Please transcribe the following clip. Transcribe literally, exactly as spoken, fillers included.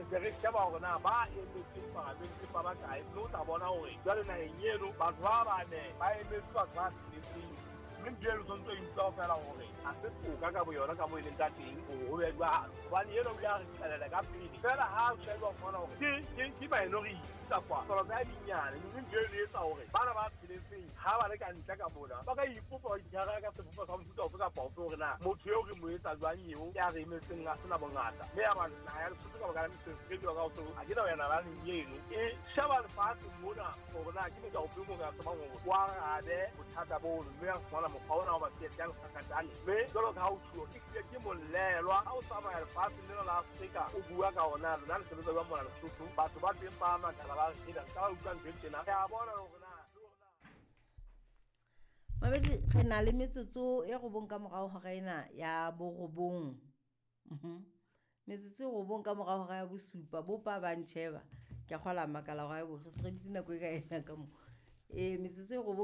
re sheba hore na ba emetseng parliament ba ba kae no tla bona hore jwale naheng eno batho ba bane ba emetse batho ba tsitseng mme dielo sontso e utlwa fela hore a se toka ka bo yona ka bo e leng ka teng ho be jwalo hobane eno ya re tshela ka pele fela ha o sheba bona hore ke ke ke minority tsa kwa tsona ka dinyane mme dielo e etsa hore bana ba tsitseng ha ba le ka ntle ka bona ba ka ipopa ditjara ka sefofa sa mofuta o ka pa o hore na motho eo re mo etsa jwang eo ya re emetseng a sena bongata mme ya bana na ya Lesotho ka ba ka metseng ke ka o so a ke na yana ba le yeno e sheba le fatshe mona hore na ke motho o pimo ka tsaba hore wa rade bothata bo mme ya sona mokgwa ona o ba se yang sakatane mme jalo ka ha o thuo ke ke molelwa ha o tsamaya lefatshe lena la Afrika o bua ka ona lona le sebetsa ba mona Lesotho batho ba teng ba makala ba se ka ka utlwa ntse tsena ya bona hore na Mabedi re na le metsotso e go bonka morao ga gaena ya bo robong mhm metsotso e go bonka morao ga ya bosupa bo pa ba ntsheba ke gola makala ga e bo se re bitse nako e ka ena ka mo e metsotso e go